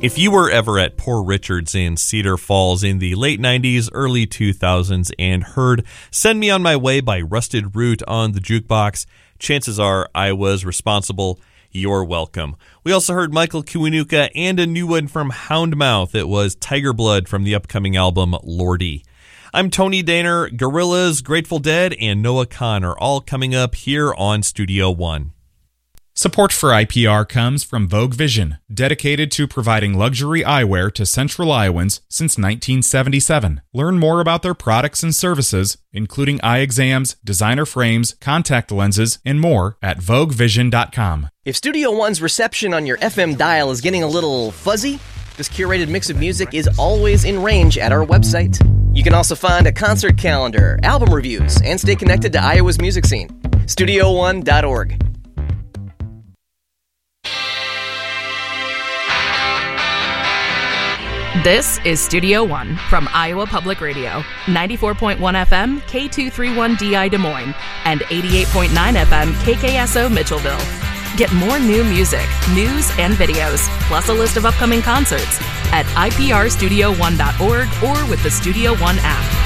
If you were ever at Poor Richard's in Cedar Falls in the late 90s, early 2000s, and heard Send Me On My Way by Rusted Root on the jukebox, chances are I was responsible. You're welcome. We also heard Michael Kiwanuka and a new one from Houndmouth. It was Tiger Blood from the upcoming album Lordy. I'm Tony Daner. Gorillaz, Grateful Dead, and Noah Kahan are all coming up here on Studio One. Support for IPR comes from Vogue Vision, dedicated to providing luxury eyewear to Central Iowans since 1977. Learn more about their products and services, including eye exams, designer frames, contact lenses, and more at VogueVision.com. If Studio One's reception on your FM dial is getting a little fuzzy, this curated mix of music is always in range at our website. You can also find a concert calendar, album reviews, and stay connected to Iowa's music scene. StudioOne.org. This is Studio One from Iowa Public Radio, 94.1 FM, K231DI Des Moines, and 88.9 FM, KKSO Mitchellville. Get more new music, news, and videos, plus a list of upcoming concerts at iprstudio1.org or with the Studio One app.